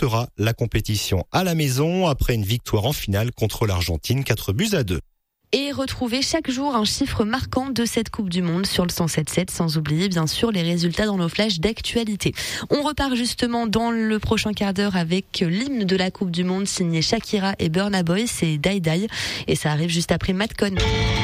remportera la compétition à la maison après une victoire en finale contre l'Argentine 4-2. Et retrouver chaque jour un chiffre marquant de cette Coupe du Monde sur le 107.7, sans oublier bien sûr les résultats dans nos flashs d'actualité. On repart justement dans le prochain quart d'heure avec l'hymne de la Coupe du Monde signé Shakira et Burna Boy, c'est Die Die, et ça arrive juste après Madcon.